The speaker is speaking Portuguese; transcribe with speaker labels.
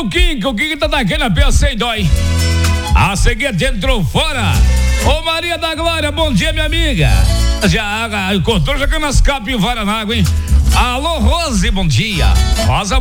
Speaker 1: o Kink tá daquele pé sem dói. A seguir entrou fora. Ô Maria da Glória, bom dia, minha amiga. Já encontrou jogando as capivaras na água, hein? Alô, Rose, bom dia. Rosa